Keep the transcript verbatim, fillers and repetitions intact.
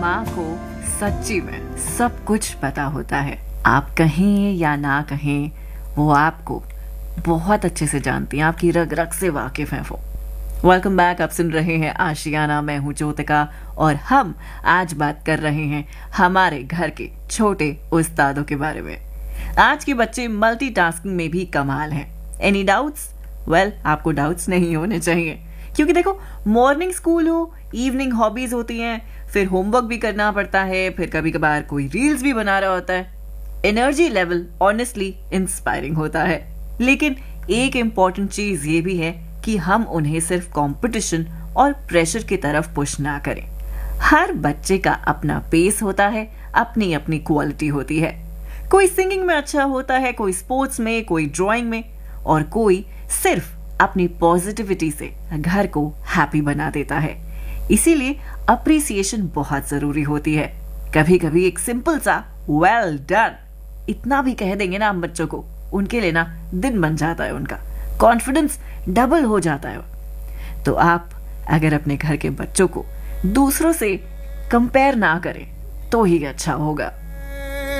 माँ को सच्ची में सब कुछ पता होता है। आप कहें या ना कहें, वो आपको बहुत अच्छे से जानती हैं, आपकी रग रग से वाकिफ हैं वो। वेलकम बैक, आप सुन रहे हैं आशियाना, मैं हूँ ज्योतिका और हम आज बात कर रहे हैं हमारे घर के छोटे उस्तादों के बारे में। आज के बच्चे मल्टीटास्किंग में भी कमाल हैं। Any doubts? वेल, आपको डाउट्स नहीं होने चाहिए, क्योंकि देखो, मॉर्निंग स्कूल हो, इवनिंग हॉबीज होती हैं, फिर होमवर्क भी करना पड़ता है, फिर कभी कभार कोई रील्स भी बना रहा होता है। एनर्जी लेवल ऑनेस्टली इंस्पायरिंग होता है, लेकिन एक इम्पॉर्टेंट चीज ये भी है कि हम उन्हें सिर्फ कंपटीशन और प्रेशर की तरफ पुश ना करें। हर बच्चे का अपना पेस होता है, अपनी अपनी क्वालिटी होती है। कोई सिंगिंग में अच्छा होता है, कोई स्पोर्ट्स में, कोई ड्राइंग में, और कोई सिर्फ अपनी पॉजिटिविटी से घर को हैप्पी बना देता है। इसीलिए अप्रिसिएशन बहुत जरूरी होती है। कभी कभी एक सिंपल सा वेल डन इतना भी कह देंगे ना हम बच्चों को, उनके लिए ना दिन बन जाता है, उनका कॉन्फिडेंस डबल हो जाता है। तो आप अगर अपने घर के बच्चों को दूसरों से कंपेयर ना करें तो ही अच्छा होगा।